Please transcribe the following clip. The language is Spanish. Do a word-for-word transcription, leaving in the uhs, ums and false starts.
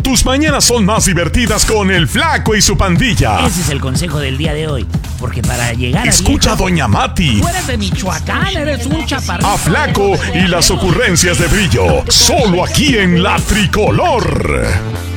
tus mañanas son más divertidas con el Flaco y su pandilla. Ese es el consejo del día de hoy. Porque para llegar Escucha a a Doña Mati. Tú eres de Michoacán, eres un chaparrito. A Flaco y las ocurrencias de Brillo. Solo aquí en La Tricolor.